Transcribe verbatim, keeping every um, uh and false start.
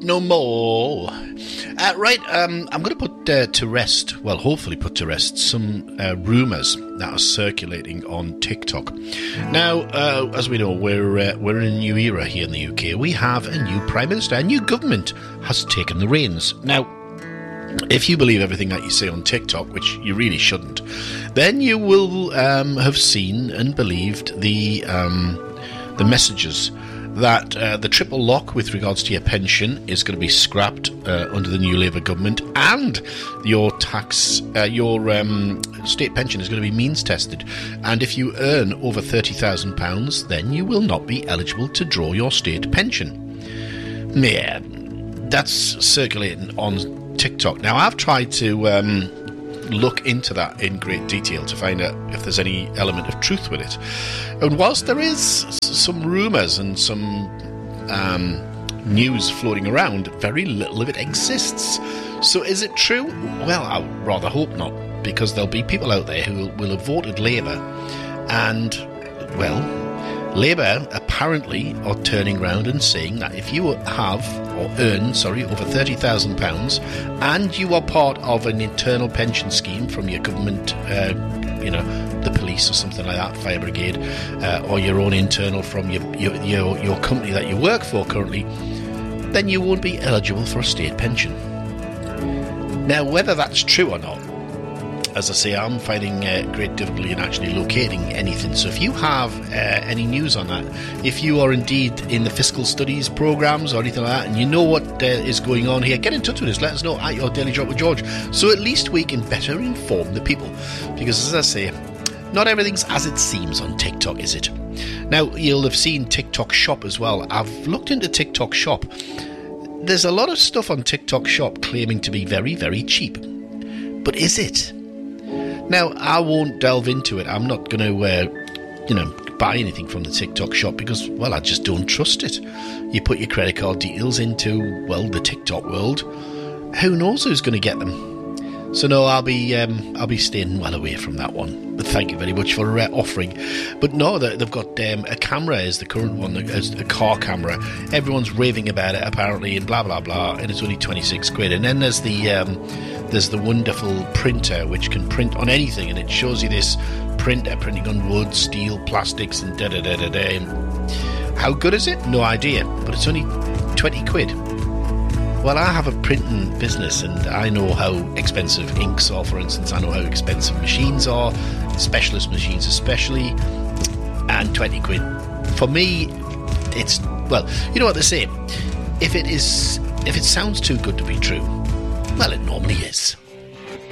no more. Uh, right, um, I'm going to put uh, to rest, well, hopefully put to rest, some uh, rumours that are circulating on TikTok. Now, uh, as we know, we're uh, we're in a new era here in the U K. We have a new Prime Minister. A new government has taken the reins. Now, if you believe everything that you say on TikTok, which you really shouldn't, then you will um, have seen and believed the um, the messages that uh, the triple lock with regards to your pension is going to be scrapped uh, under the new Labour government, and your tax, uh, your um, state pension is going to be means tested. And if you earn over thirty thousand pounds, then you will not be eligible to draw your state pension. Yeah, that's circulating on TikTok. Now, I've tried to um, look into that in great detail to find out if there's any element of truth with it. And whilst there is some rumours and some um, news floating around, very little of it exists. So is it true? Well, I would rather hope not, because there'll be people out there who will have voted Labour, and, well, Labour apparently are turning around and saying that if you have, or earn, sorry, over thirty thousand pounds, and you are part of an internal pension scheme from your government, uh, you know, the police or something like that, fire brigade, uh, or your own internal from your, your your your company that you work for currently, then you won't be eligible for a state pension. Now, whether that's true or not, as I say, I'm finding uh, great difficulty in actually locating anything. So if you have uh, any news on that, if you are indeed in the fiscal studies programmes or anything like that, and you know what uh, is going on here, get in touch with us. Let us know at your Daily Drop with George, so at least we can better inform the people. Because, as I say, not everything's as it seems on TikTok, is it? Now, you'll have seen TikTok Shop as well. I've looked into TikTok Shop. There's a lot of stuff on TikTok Shop claiming to be very, very cheap. But is it? Now, I won't delve into it. I'm not going to, uh, you know, buy anything from the TikTok Shop because, well, I just don't trust it. You put your credit card details into, well, the TikTok world. Who knows who's going to get them? So no, I'll be um, I'll be staying well away from that one. But thank you very much for uh, offering. But no, they've got um, a camera is the current one, a car camera. Everyone's raving about it apparently, and blah blah blah. And it's only twenty-six quid. And then there's the um, there's the wonderful printer which can print on anything, and it shows you this printer printing on wood, steel, plastics, and da da da da da. And how good is it? No idea. But it's only twenty quid. Well, I have a printing business and I know how expensive inks are, for instance. I know how expensive machines are, specialist machines especially, and twenty quid. For me, it's, well, you know what they say, if it is, if it sounds too good to be true, well, it normally is.